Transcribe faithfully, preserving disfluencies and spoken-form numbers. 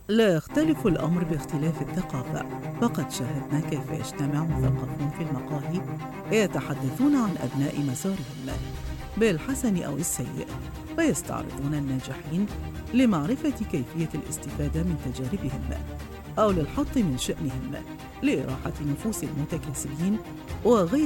لا يختلف الأمر باختلاف الثقافة، فقد شاهدنا كيف يجتمع مثقفون في المقاهي يتحدثون عن أبناء مسارهم بالحسن أو السيء، ويستعرضون الناجحين لمعرفة كيفية الاستفادة من تجاربهم أو للحط من شأنهم لإراحة نفوس المتكاسلين وغير